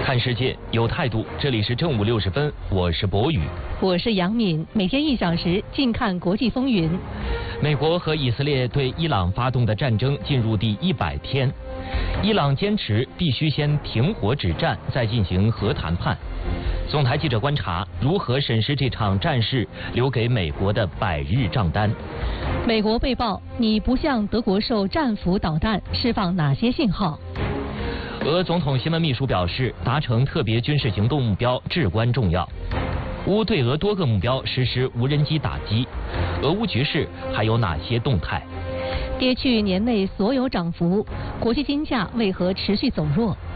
看世界有态度，这里是正午60分，我是博宇， 我是杨敏，每天1小时，静看国际风云。 美国和以色列对伊朗发动的战争进入第100天，伊朗坚持必须先停火止战，再进行核谈判。总台记者观察如何审视这场战事留给美国的100日账单。 美国被曝你不向德国售战斧导弹，释放哪些信号？ 俄总统新闻秘书表示，达成特别军事行动目标至关重要。乌对俄多个目标实施无人机打击，俄乌局势还有哪些动态？ 跌去年内所有涨幅，国际金价为何持续走弱？